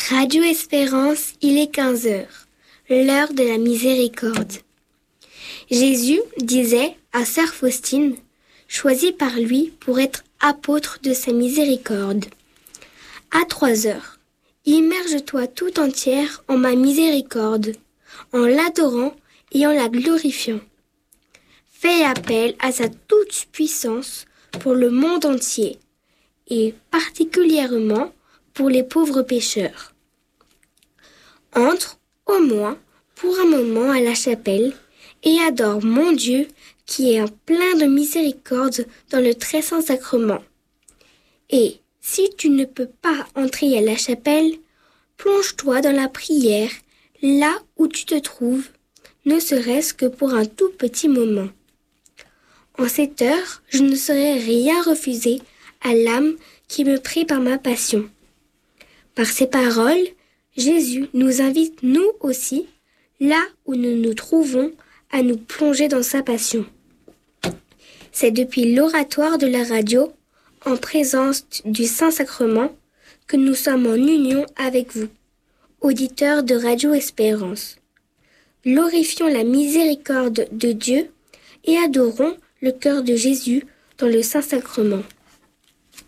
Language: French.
Radio Espérance, il est 15 heures, l'heure de la miséricorde. Jésus disait à sœur Faustine, choisie par lui pour être apôtre de sa miséricorde. À 3 heures, immerge-toi tout entière en ma miséricorde, en l'adorant et en la glorifiant. Fais appel à sa toute-puissance pour le monde entier, et particulièrement pour les pauvres pécheurs. Entre, au moins, pour un moment à la chapelle et adore mon Dieu qui est plein de miséricorde dans le très saint sacrement. Et si tu ne peux pas entrer à la chapelle, plonge-toi dans la prière, là où tu te trouves, ne serait-ce que pour un tout petit moment. En cette heure, je ne saurais rien refuser à l'âme qui me prie par ma passion. Par ces paroles, Jésus nous invite nous aussi, là où nous nous trouvons, à nous plonger dans sa passion. C'est depuis l'oratoire de la radio, en présence du Saint-Sacrement, que nous sommes en union avec vous, auditeurs de Radio Espérance. Glorifions la miséricorde de Dieu et adorons le cœur de Jésus dans le Saint-Sacrement.